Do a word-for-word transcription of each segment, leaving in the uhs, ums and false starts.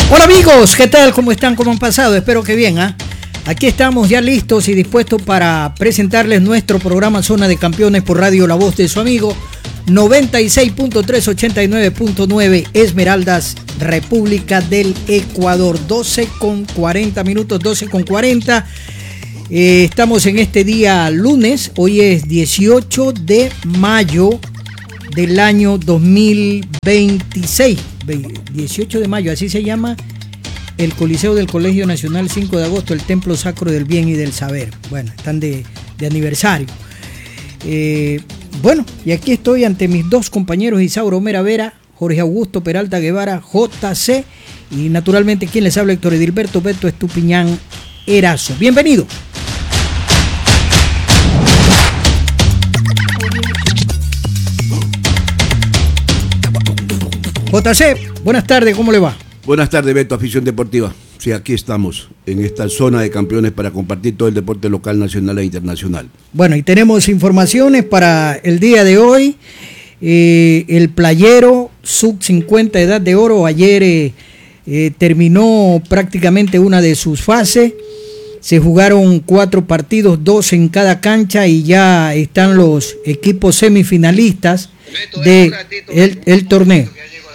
Hola amigos, ¿qué tal? ¿Cómo están? ¿Cómo han pasado? Espero que bien, ¿ah? ¿eh? Aquí estamos ya listos y dispuestos para presentarles nuestro programa Zona de Campeones por Radio La Voz de su amigo noventa y seis punto tres, ochenta y nueve punto nueve Esmeraldas, República del Ecuador. doce con cuarenta minutos, doce con cuarenta. Eh, estamos en este día lunes, hoy es dieciocho de mayo del año dos mil veintiséis. dieciocho de mayo, así se llama el Coliseo del Colegio Nacional. Cinco de agosto, el Templo Sacro del Bien y del Saber. Bueno, están de, de aniversario. Eh, bueno, y aquí estoy ante mis dos compañeros, Isauro Mera Vera, Jorge Augusto Peralta Guevara, J C, y naturalmente quien les habla, Héctor Edilberto Beto Estupiñán Erazo. Bienvenido. J C, buenas tardes, ¿cómo le va? Buenas tardes, Beto, afición deportiva. Sí, aquí estamos, en esta zona de campeones para compartir todo el deporte local, nacional e internacional. Bueno, y tenemos informaciones para el día de hoy. Eh, el Playero sub cincuenta edad de oro ayer eh, eh, terminó prácticamente una de sus fases. Se jugaron cuatro partidos, dos en cada cancha, y ya están los equipos semifinalistas del de el torneo.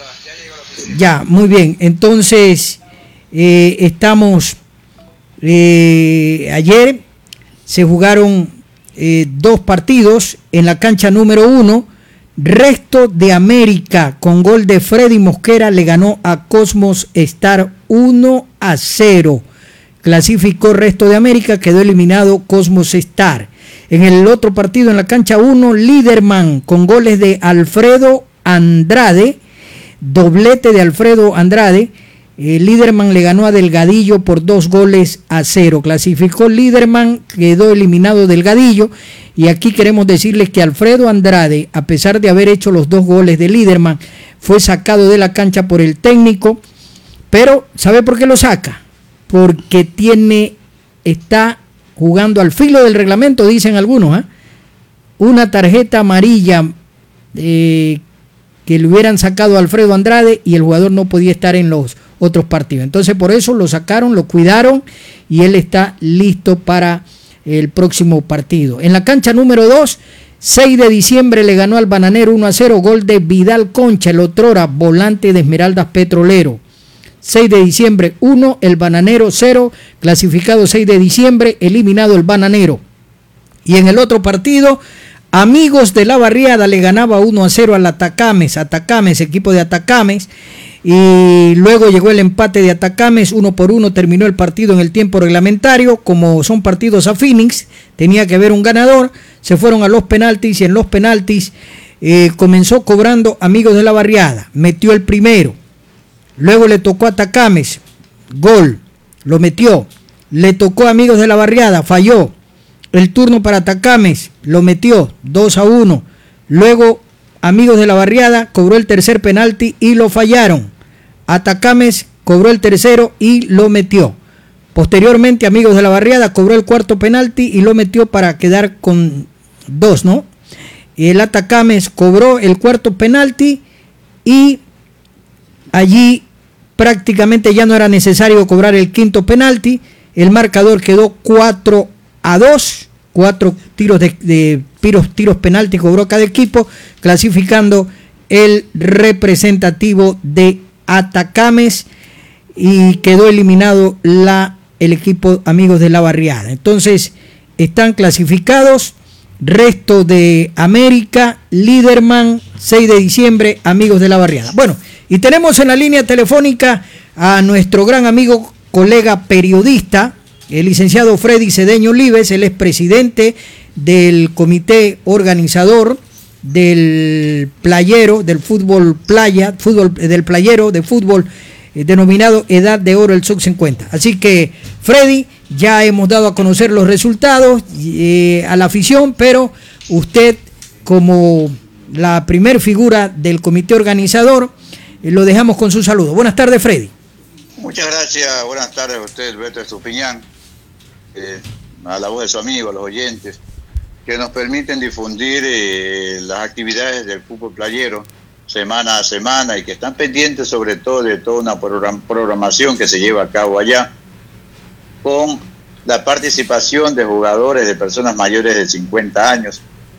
Ya, muy bien. Entonces, eh, estamos, eh, ayer se jugaron eh, dos partidos en la cancha número uno. Resto de América, con gol de Freddy Mosquera, le ganó a Cosmos Star uno a cero. Clasificó Resto de América, quedó eliminado Cosmos Star. En el otro partido, en la cancha uno, Liderman, con goles de Alfredo Andrade, doblete de Alfredo Andrade. eh, Liderman le ganó a Delgadillo por dos goles a cero. Clasificó Liderman, quedó eliminado Delgadillo. Y aquí queremos decirles que Alfredo Andrade, a pesar de haber hecho los dos goles de Liderman, fue sacado de la cancha por el técnico. Pero, ¿sabe por qué lo saca? Porque tiene, está jugando al filo del reglamento, dicen algunos, ¿eh? una tarjeta amarilla eh, que le hubieran sacado a Alfredo Andrade, y el jugador no podía estar en los otros partidos. Entonces por eso lo sacaron, lo cuidaron, y él está listo para el próximo partido. En la cancha número dos, seis de diciembre le ganó al Bananero uno a cero, gol de Vidal Concha, el otrora volante de Esmeraldas Petrolero. seis de diciembre uno, el Bananero cero, clasificado seis de diciembre, eliminado el Bananero. Y en el otro partido, Amigos de la Barriada le ganaba uno a cero al Atacames, Atacames, equipo de Atacames, y luego llegó el empate de Atacames, uno por uno, terminó el partido en el tiempo reglamentario. Como son partidos a Phoenix, tenía que haber un ganador, se fueron a los penaltis, y en los penaltis eh, comenzó cobrando Amigos de la Barriada, metió el primero. Luego le tocó a Atacames, gol, lo metió. Le tocó a Amigos de la Barriada, falló. El turno para Atacames, lo metió, dos a uno. Luego Amigos de la Barriada cobró el tercer penalti y lo fallaron. Atacames cobró el tercero y lo metió. Posteriormente Amigos de la Barriada cobró el cuarto penalti y lo metió para quedar con dos, ¿no? El Atacames cobró el cuarto penalti y allí prácticamente ya no era necesario cobrar el quinto penalti. El marcador quedó cuatro a dos, cuatro tiros de, de tiros, tiros penalti cobró cada equipo, clasificando el representativo de Atacames, y quedó eliminado la, el equipo Amigos de la Barriada. Entonces están clasificados Resto de América, Liderman, seis de diciembre, Amigos de la Barriada. Bueno, y tenemos en la línea telefónica a nuestro gran amigo, colega periodista, el licenciado Freddy Cedeño Olives. Él es presidente del comité organizador del Playero, del fútbol playa, fútbol del Playero de fútbol eh, denominado Edad de Oro, el sub cincuenta. Así que, Freddy, ya hemos dado a conocer los resultados eh, a la afición, pero usted, como la primer figura del comité organizador, eh, lo dejamos con su saludo. Buenas tardes, Freddy. Muchas gracias, buenas tardes a usted, Beto Estupiñán, eh, a la voz de su amigo, a los oyentes, que nos permiten difundir eh, las actividades del fútbol playero semana a semana y que están pendientes sobre todo de toda una programación que se lleva a cabo allá, con la participación de jugadores, de personas mayores de cincuenta años,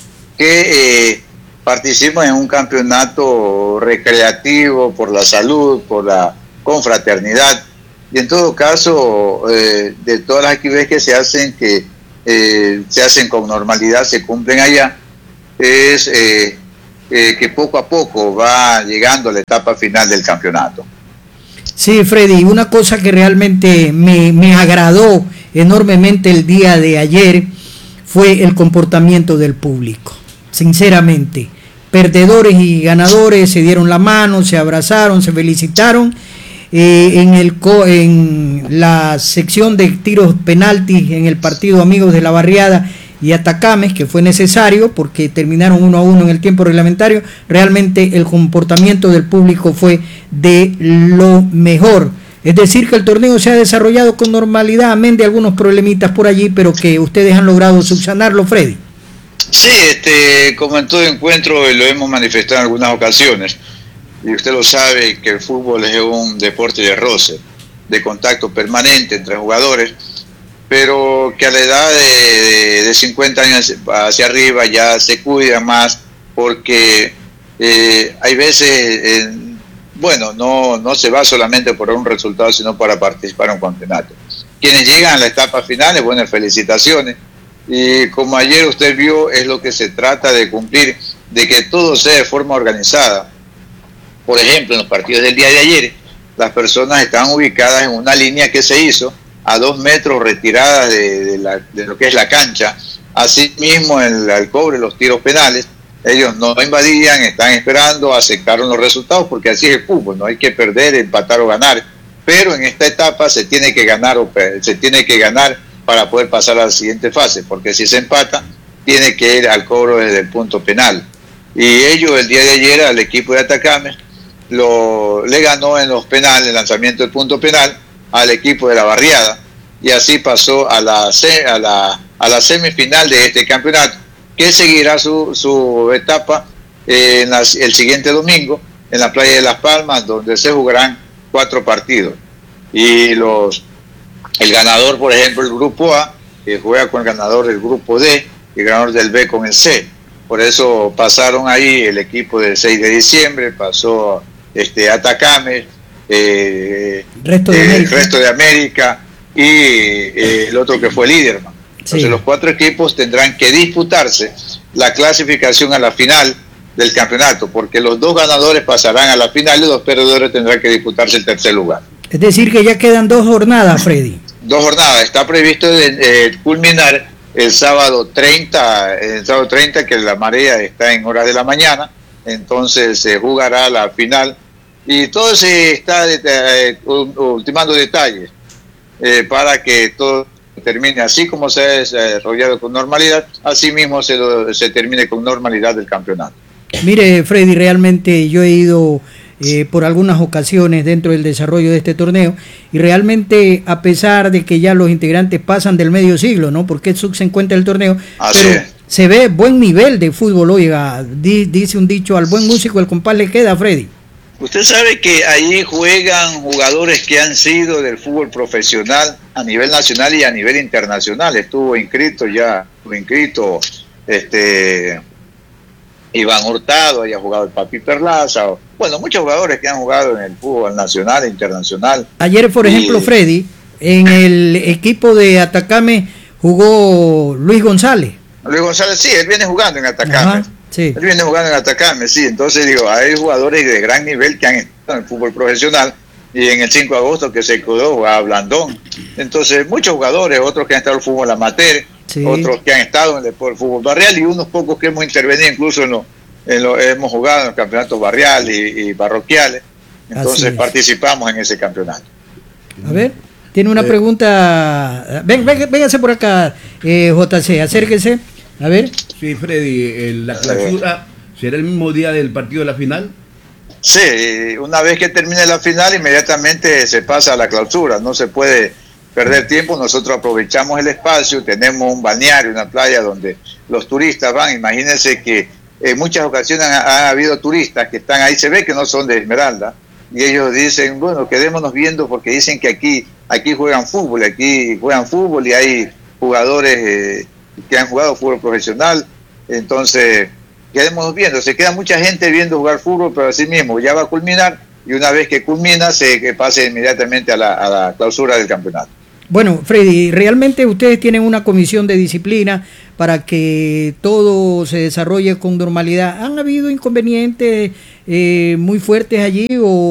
que eh, participan en un campeonato recreativo por la salud, por la confraternidad, y en todo caso, eh, de todas las actividades que se hacen, que eh, se hacen con normalidad, se cumplen allá, es eh, eh, que poco a poco va llegando a la etapa final del campeonato. Sí, Freddy, una cosa que realmente me, me agradó enormemente el día de ayer fue el comportamiento del público, sinceramente. Perdedores y ganadores se dieron la mano, se abrazaron, se felicitaron. Eh, en, el co en la sección de tiros penaltis en el partido Amigos de la Barriada y Atacames, que fue necesario porque terminaron uno a uno en el tiempo reglamentario, realmente el comportamiento del público fue de lo mejor. Es decir, que el torneo se ha desarrollado con normalidad, amén de algunos problemitas por allí, pero que ustedes han logrado subsanarlo, Freddy. Sí, este, como en todo encuentro lo hemos manifestado en algunas ocasiones, y usted lo sabe que el fútbol es un deporte de roce, de contacto permanente entre jugadores, pero que a la edad de, de, de cincuenta años hacia arriba ya se cuida más, porque eh, hay veces, eh, bueno, no, no se va solamente por un resultado, sino para participar en un campeonato. Quienes llegan a la etapa final, buenas felicitaciones, y como ayer usted vio, es lo que se trata de cumplir, de que todo sea de forma organizada. Por ejemplo, en los partidos del día de ayer, las personas estaban ubicadas en una línea que se hizo a dos metros retiradas de, de, la, de lo que es la cancha. Asimismo, en el cobre, los tiros penales, ellos no invadían, están esperando, aceptaron los resultados, porque así es el fútbol, no hay que perder, empatar o ganar. Pero en esta etapa se tiene que ganar, o se tiene que ganar para poder pasar a la siguiente fase, porque si se empata, tiene que ir al cobro desde el punto penal. Y ellos el día de ayer al equipo de Atacames Lo, le ganó en los penales, el lanzamiento del punto penal, al equipo de la Barriada, y así pasó a la, a la, a la semifinal de este campeonato, que seguirá su, su etapa eh, en las, el siguiente domingo en la playa de Las Palmas, donde se jugarán cuatro partidos. Y los el ganador, por ejemplo, el grupo A, que juega con el ganador del grupo D, y el ganador del B con el C. Por eso pasaron ahí el equipo del seis de diciembre, pasó este Atacames, eh, resto de eh, el resto de América y eh, el otro que fue Liderman. Entonces sí, los cuatro equipos tendrán que disputarse la clasificación a la final del campeonato, porque los dos ganadores pasarán a la final y los perdedores tendrán que disputarse el tercer lugar. Es decir, que ya quedan dos jornadas, Freddy. Dos jornadas. Está previsto de, eh, culminar el sábado treinta, el sábado treinta, que la marea está en horas de la mañana, entonces se jugará la final. Y todo se está eh, ultimando detalles eh, para que todo termine así como se ha desarrollado con normalidad, así mismo se, lo, se termine con normalidad el campeonato. Mire, Freddy, realmente yo he ido eh, por algunas ocasiones dentro del desarrollo de este torneo y realmente, a pesar de que ya los integrantes pasan del medio siglo, ¿no? Porque el sub se encuentra el torneo, así pero es, se ve buen nivel de fútbol. Oiga, di, dice un dicho, al buen músico el compás le queda, Freddy. Usted sabe que ahí juegan jugadores que han sido del fútbol profesional a nivel nacional y a nivel internacional. Estuvo inscrito ya, estuvo inscrito este Iván Hurtado, haya jugado el Papi Perlaza, o, bueno, muchos jugadores que han jugado en el fútbol nacional e internacional. Ayer, por y... ejemplo, Freddy, en el equipo de Atacames jugó Luis González. Luis González, sí, él viene jugando en Atacames. Ajá. Sí. Él viene jugando en Atacames, sí. Entonces, digo, hay jugadores de gran nivel que han estado en el fútbol profesional. Y en el cinco de agosto que se quedó jugaba Blandón. Entonces, muchos jugadores, otros que han estado en el fútbol amateur, sí, otros que han estado en el fútbol barrial y unos pocos que hemos intervenido incluso en lo, en lo hemos jugado en los campeonatos barriales y, y parroquiales. Entonces, participamos en ese campeonato. A ver, tiene una eh. pregunta. Ven, ven, véngase por acá, eh, J C, acérquese. A ver. Sí, Freddy, la clausura será el mismo día del partido de la final. Sí, una vez que termine la final, inmediatamente se pasa a la clausura. No se puede perder tiempo. Nosotros aprovechamos el espacio, tenemos un balneario, una playa donde los turistas van. Imagínense que en muchas ocasiones ha, ha habido turistas que están ahí, se ve que no son de Esmeralda, y ellos dicen, bueno, quedémonos viendo porque dicen que aquí aquí juegan fútbol, aquí juegan fútbol y hay jugadores eh, que han jugado fútbol profesional, entonces quedémonos viendo, se queda mucha gente viendo jugar fútbol, pero así mismo ya va a culminar, y una vez que culmina se que pase inmediatamente a la, a la clausura del campeonato. Bueno, Freddy, realmente ustedes tienen una comisión de disciplina para que todo se desarrolle con normalidad. ¿Han habido inconvenientes eh, muy fuertes allí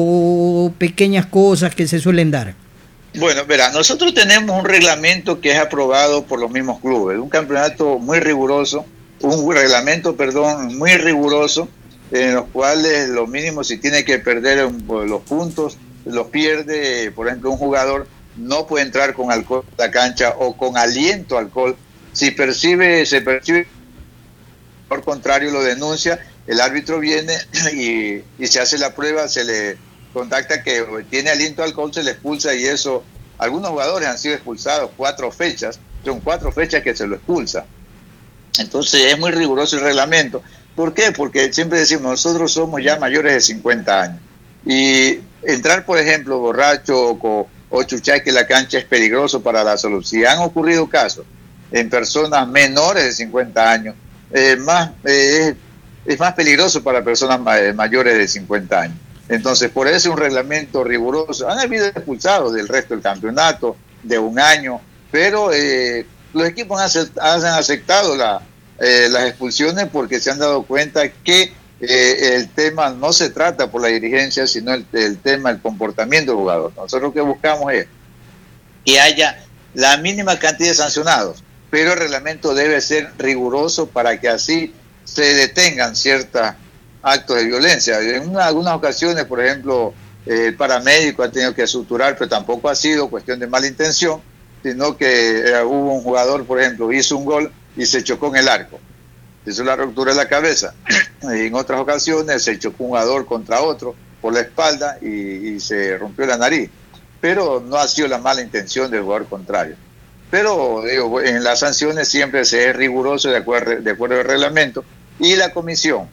o pequeñas cosas que se suelen dar? Bueno, verá, nosotros tenemos un reglamento que es aprobado por los mismos clubes, un campeonato muy riguroso, un reglamento, perdón, muy riguroso, en los cuales lo mínimo si tiene que perder los puntos, los pierde, por ejemplo, un jugador no puede entrar con alcohol a la cancha o con aliento a alcohol. Si percibe, se percibe, por contrario lo denuncia, el árbitro viene y, y se hace la prueba, se le contacta que tiene aliento a alcohol, se le expulsa y eso, algunos jugadores han sido expulsados cuatro fechas, son cuatro fechas que se lo expulsa. Entonces es muy riguroso el reglamento. ¿Por qué? Porque siempre decimos, nosotros somos ya mayores de cincuenta años y entrar, por ejemplo, borracho o con o chuchaque en la cancha es peligroso para la salud. Si han ocurrido casos en personas menores de cincuenta años, eh, más, eh, es, es más peligroso para personas ma mayores de cincuenta años. Entonces, por eso es un reglamento riguroso. Han habido expulsados del resto del campeonato de un año, pero eh, los equipos han, han aceptado la, eh, las expulsiones porque se han dado cuenta que Eh, el tema no se trata por la dirigencia, sino el, el tema del comportamiento del jugador. Nosotros lo que buscamos es que haya la mínima cantidad de sancionados, pero el reglamento debe ser riguroso para que así se detengan ciertos actos de violencia. En una, algunas ocasiones, por ejemplo, eh, el paramédico ha tenido que suturar, pero tampoco ha sido cuestión de mala intención, sino que eh, hubo un jugador, por ejemplo, hizo un gol y se chocó en el arco. Hizo la ruptura de la cabeza. Y en otras ocasiones se chocó un jugador contra otro por la espalda y, y se rompió la nariz. Pero no ha sido la mala intención del jugador contrario. Pero digo, en las sanciones siempre se es riguroso de acuerdo, de acuerdo al reglamento, y la comisión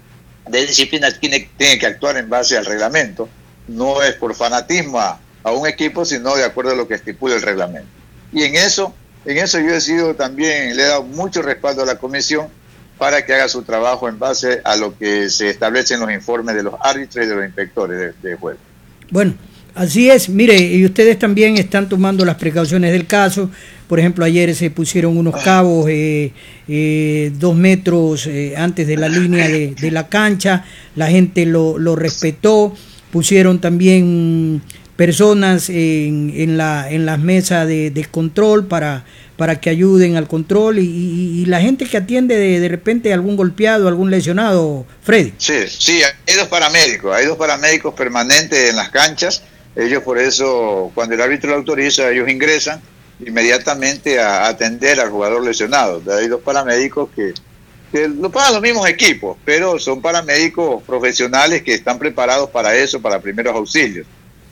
de disciplina tiene, tiene que actuar en base al reglamento. No es por fanatismo a, a un equipo, sino de acuerdo a lo que estipula el reglamento. Y en eso, en eso yo he sido también, le he dado mucho respaldo a la comisión para que haga su trabajo en base a lo que se establece en los informes de los árbitros y de los inspectores de, de juego. Bueno, así es. Mire, y ustedes también están tomando las precauciones del caso. Por ejemplo, ayer se pusieron unos cabos eh, eh, dos metros eh, antes de la línea de, de la cancha. La gente lo, lo respetó. Pusieron también personas en, en, la, en las mesas de, de control para... para que ayuden al control y, y, y la gente que atiende de, de repente algún golpeado, algún lesionado, Freddy. Sí, sí, hay dos paramédicos, hay dos paramédicos permanentes en las canchas, ellos por eso, cuando el árbitro lo autoriza, ellos ingresan inmediatamente a atender al jugador lesionado. Hay dos paramédicos que, que lo pagan los mismos equipos, pero son paramédicos profesionales que están preparados para eso, para primeros auxilios.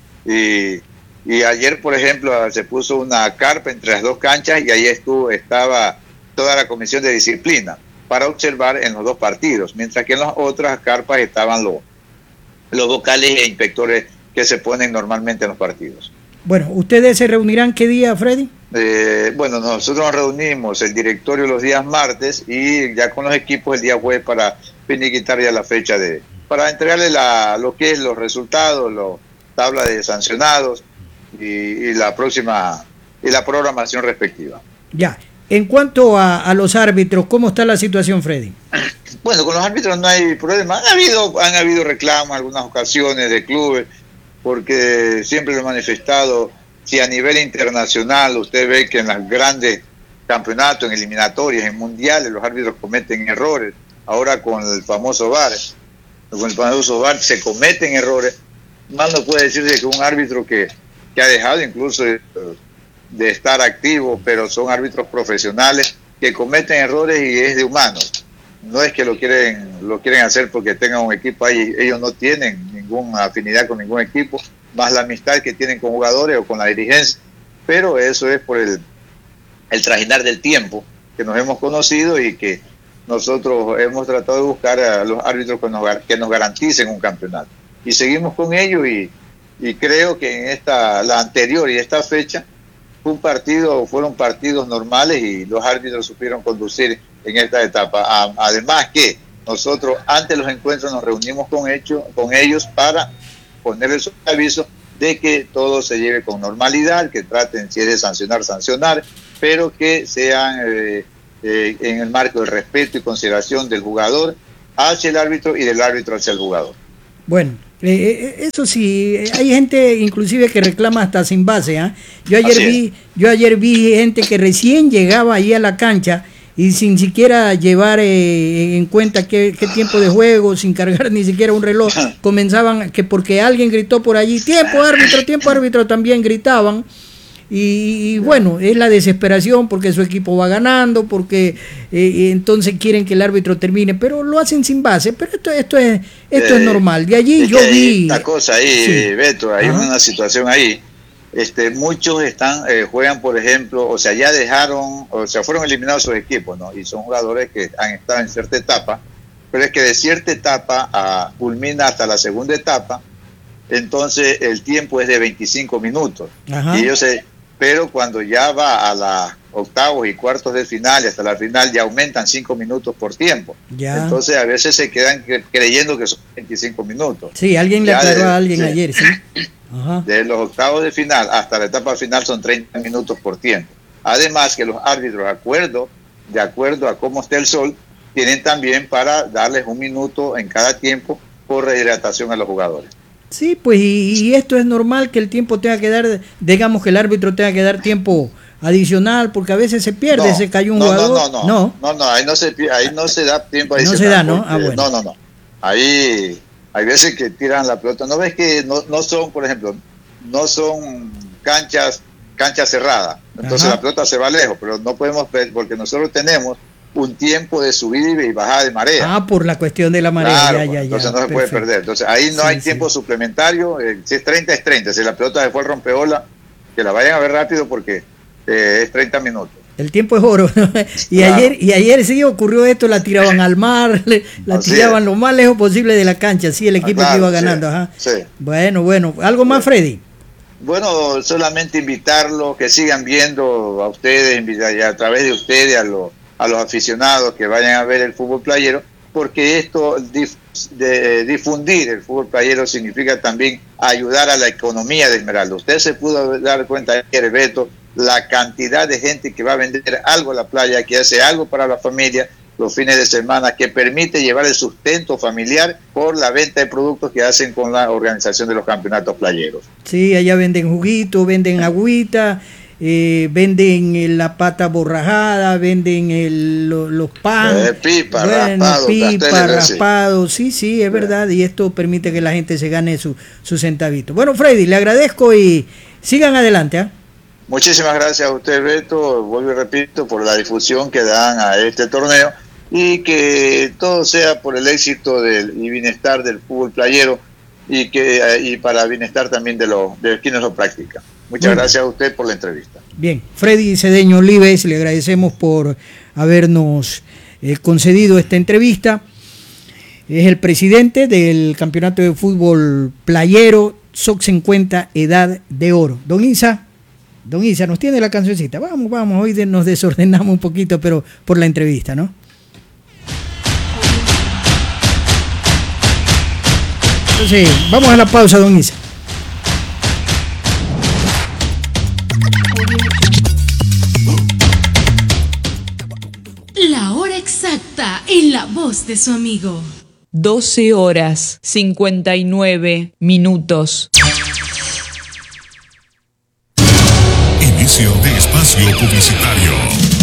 Y... Y ayer, por ejemplo, se puso una carpa entre las dos canchas y ahí estuvo, estaba toda la comisión de disciplina para observar en los dos partidos, mientras que en las otras carpas estaban los, los vocales e inspectores que se ponen normalmente en los partidos. Bueno, ¿ustedes se reunirán qué día, Freddy? Eh, bueno, nosotros nos reunimos el directorio los días martes y ya con los equipos el día jueves para finiquitar ya la fecha de, para entregarle la, lo que es los resultados, la tabla de sancionados, Y, y la próxima y la programación respectiva. Ya, en cuanto a, a los árbitros, ¿cómo está la situación, Freddy? Bueno, con los árbitros no hay problema. Han habido, han habido reclamos en algunas ocasiones de clubes, porque siempre lo he manifestado, si a nivel internacional usted ve que en los grandes campeonatos, en eliminatorias, en mundiales, los árbitros cometen errores, ahora con el famoso V A R, con el famoso V A R se cometen errores, más no puede decirse que un árbitro que que ha dejado incluso de, de estar activo, pero son árbitros profesionales que cometen errores y es de humanos. No es que lo quieren lo quieren hacer porque tengan un equipo ahí, ellos no tienen ninguna afinidad con ningún equipo, más la amistad que tienen con jugadores o con la dirigencia, pero eso es por el, el trajinar del tiempo que nos hemos conocido y que nosotros hemos tratado de buscar a los árbitros que nos, que nos garanticen un campeonato. Y seguimos con ello y, y creo que en esta, la anterior y esta fecha, fue un partido, fueron partidos normales y los árbitros supieron conducir en esta etapa. A, además que nosotros antes de los encuentros nos reunimos con, hecho, con ellos para ponerles un aviso de que todo se lleve con normalidad, que traten, si es de sancionar, sancionar, pero que sean eh, eh, en el marco del respeto y consideración del jugador hacia el árbitro y del árbitro hacia el jugador. Bueno, eh, eso sí, hay gente inclusive que reclama hasta sin base, ¿eh? Yo ayer vi, yo ayer vi gente que recién llegaba ahí a la cancha y sin siquiera llevar eh, en cuenta qué, qué tiempo de juego, sin cargar ni siquiera un reloj, comenzaban que porque alguien gritó por allí, tiempo árbitro, tiempo árbitro, también gritaban. Y, y bueno, es la desesperación porque su equipo va ganando, porque eh, entonces quieren que el árbitro termine, pero lo hacen sin base. Pero esto esto es esto eh, es normal. De allí es yo vi una cosa ahí, sí. Beto, hay Ajá. una situación ahí. Este, muchos están eh, juegan, por ejemplo, o sea, ya dejaron, o sea, fueron eliminados sus equipos, ¿no? Y son jugadores que han estado en cierta etapa, pero es que de cierta etapa a, culmina hasta la segunda etapa, entonces el tiempo es de veinticinco minutos. Ajá. Y ellos se pero cuando ya va a los octavos y cuartos de final y hasta la final ya aumentan cinco minutos por tiempo. Ya. Entonces a veces se quedan cre creyendo que son veinticinco minutos. Sí, alguien le aclaró a alguien sí. ayer, ¿sí? Ajá. De los octavos de final hasta la etapa final son treinta minutos por tiempo. Además que los árbitros, de acuerdo, de acuerdo a cómo esté el sol, tienen también para darles un minuto en cada tiempo por rehidratación a los jugadores. Sí, pues y, y esto es normal que el tiempo tenga que dar, digamos que el árbitro tenga que dar tiempo adicional, porque a veces se pierde, no, se cayó un no, jugador. No, no, no, no, no, no, ahí no se ahí no se da tiempo adicional. No se da, ¿no? Porque, ah, bueno. No, no, no. Ahí hay veces que tiran la pelota. ¿No ves que no, no son, por ejemplo, no son canchas canchas cerradas? Entonces Ajá. la pelota se va lejos, pero no podemos ver porque nosotros tenemos un tiempo de subida y bajada de marea. Ah, por la cuestión de la marea. Claro, ya, ya, ya. Entonces no se puede perder. Entonces ahí no sí, hay sí. tiempo suplementario. Eh, si es treinta, es treinta. Si la pelota se fue al rompeola, que la vayan a ver rápido porque eh, es treinta minutos. El tiempo es oro. y claro. ayer y ayer sí ocurrió esto, la tiraban al mar, la Así tiraban es. lo más lejos posible de la cancha. Sí, el equipo ah, claro, que iba ganando. Sí, Ajá. Sí. Bueno, bueno. ¿Algo más, Freddy? Bueno, solamente invitarlos, que sigan viendo a ustedes, y a través de ustedes, a los a los aficionados que vayan a ver el fútbol playero, porque esto dif de difundir el fútbol playero significa también ayudar a la economía de Esmeralda. Usted se pudo dar cuenta ayer, Beto, la cantidad de gente que va a vender algo a la playa, que hace algo para la familia los fines de semana, que permite llevar el sustento familiar por la venta de productos que hacen con la organización de los campeonatos playeros. Sí, allá venden juguito, venden agüita, Eh, venden la pata borrajada, venden el, lo, los pan, eh, pipa, bueno, raspado, pipa, raspado, sí, sí, es verdad, y esto permite que la gente se gane su, su centavito. Bueno, Freddy, le agradezco y sigan adelante. ¿eh? Muchísimas gracias a usted, Beto, vuelvo y repito, por la difusión que dan a este torneo y que todo sea por el éxito del, y bienestar del fútbol playero y que y para bienestar también de, lo, de quienes lo practican. Muchas Bien. gracias a usted por la entrevista. Bien, Freddy Cedeño Olives, le agradecemos por habernos eh, concedido esta entrevista. Es el presidente del Campeonato de Fútbol Playero S O C cincuenta Edad de Oro. Don Isa, Don Isa, nos tiene la cancioncita. Vamos, vamos, hoy nos desordenamos un poquito, pero por la entrevista, ¿no? Entonces, vamos a la pausa, Don Isa. La hora exacta en la voz de su amigo. doce horas cincuenta y nueve minutos. Inicio de espacio publicitario.